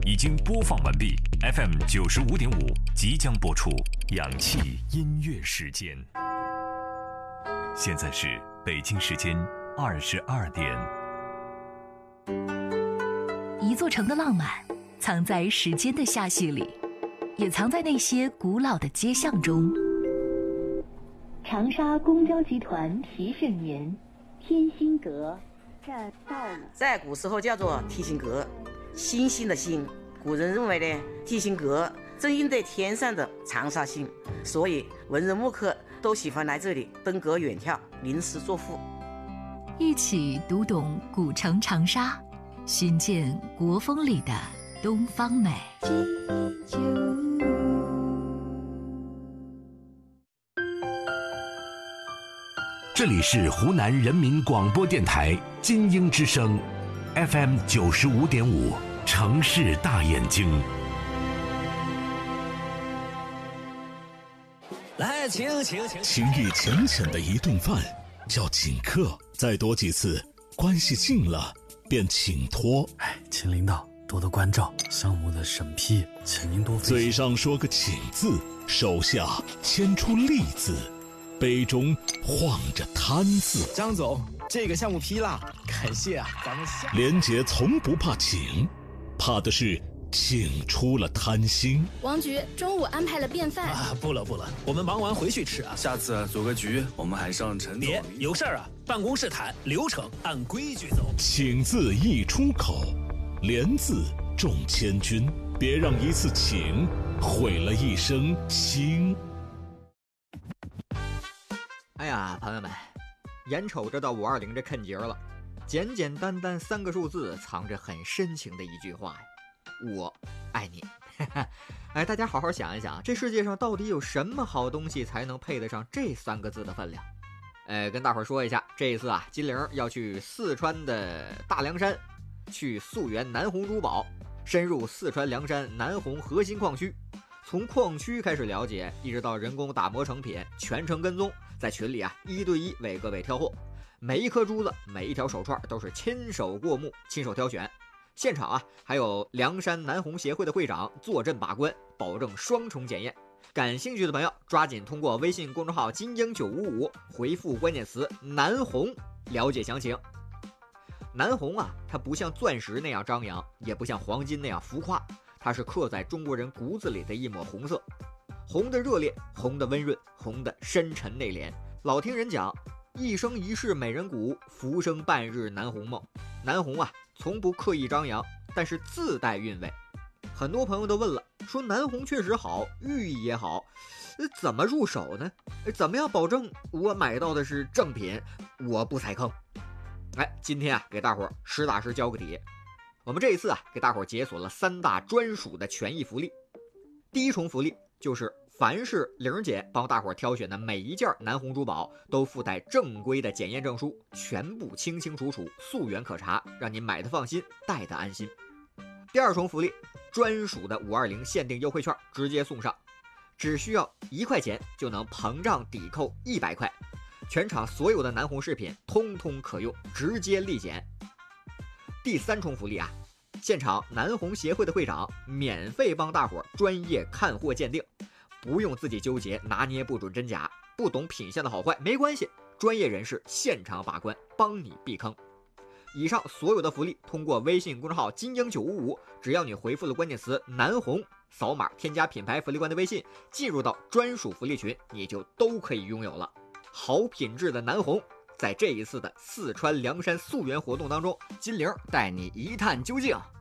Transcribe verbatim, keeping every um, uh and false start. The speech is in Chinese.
已经播放完毕 ，F M 九十五点五即将播出氧气音乐时间。现在是北京时间二十二点。 一座城的浪漫，藏在时间的下序里，也藏在那些古老的街巷中。 长沙公交集团提示您：天心阁站到了。 在古时候叫做提心阁，星星的星。古人认为呢，提心阁正应对天上的长沙星，所以文人墨客都喜欢来这里登阁远眺，吟诗作赋。 一起读懂古城长沙，寻见国风里的东方美。 这里是湖南人民广播电台金鹰之声 F M 九十五点五，城市大眼睛。 来，请请请，情谊浅浅的一顿饭叫请客，再多几次，关系近了便请托。 哎，请领导多多关照，项目的审批，请您多费心。 嘴上说个请字，手下牵出利字，杯中晃着贪字。 张总，这个项目批了，感谢啊，咱们下。 连杰从不怕请，怕的是请出了贪心。 王局中午安排了便饭啊，不了不了，我们忙完回去吃啊。 下次组个局，我们还上陈总。 别有事儿啊，办公室谈，流程按规矩走。 请字一出口，连字重千钧，别让一次请毁了一生情。 哎呀，朋友们，眼瞅着到五二零这坎节了，简简单单三个数字，藏着很深情的一句话呀。我爱你。哎，大家好好想一想，这世界上到底有什么好东西才能配得上这三个字的分量？哎，跟大伙儿说一下，这一次啊，金玲要去四川的大凉山，去溯源南红珠宝，深入四川凉山南红核心矿区，从矿区开始了解，一直到人工打磨成品，全程跟踪，在群里啊一对一为各位挑货，每一颗珠子，每一条手串都是亲手过目，亲手挑选。现场啊，还有凉山南红协会的会长坐镇把关，保证双重检验。感兴趣的朋友，抓紧通过微信公众号金鹰九五五回复关键词南红了解详情。南红啊，它不像钻石那样张扬，也不像黄金那样浮夸，它是刻在中国人骨子里的一抹红色，红的热烈，红的温润，红的深沉内敛。老听人讲，一生一世美人骨，浮生半日南红梦。南红啊，从不刻意张扬，但是自带韵味。很多朋友都问了，说南红确实好，寓意也好，怎么入手呢？怎么样保证我买到的是正品，我不踩坑？哎，今天啊，给大伙儿实打实交个底。我们这一次啊，给大伙儿解锁了三大专属的权益福利。第一重福利就是凡是玲姐帮大伙儿挑选的每一件南红珠宝都附带正规的检验证书，全部清清楚楚，溯源可查，让您买的放心，戴的安心。第二重福利，专属的五二零限定优惠券直接送上，只需要一块钱就能膨胀抵扣一百块，全场所有的南红饰品通通可用，直接立减。第三重福利啊，现场南红协会的会长免费帮大伙专业看货鉴定，不用自己纠结拿捏不准真假，不懂品相的好坏没关系，专业人士现场把关，帮你避坑。以上所有的福利通过微信公众号金鹰九五五，只要你回复了关键词南红，扫码添加品牌福利官的微信，进入到专属福利群，你就都可以拥有了。好品质的南红，在这一次的四川凉山溯源活动当中，金玲带你一探究竟。